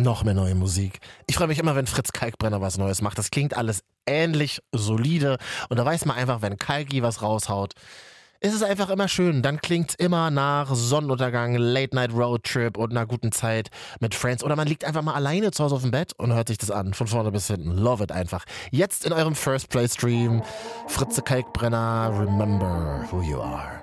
Noch mehr neue Musik. Ich freue mich immer, wenn Fritz Kalkbrenner was Neues macht. Das klingt alles ähnlich solide und da weiß man einfach, wenn Kalki was raushaut, ist es einfach immer schön. Dann klingt's immer nach Sonnenuntergang, Late Night Road Trip und einer guten Zeit mit Friends. Oder man liegt einfach mal alleine zu Hause auf dem Bett und hört sich das an, von vorne bis hinten. Love it einfach. Jetzt in eurem First Play Stream, Fritze Kalkbrenner, Remember Who You Are.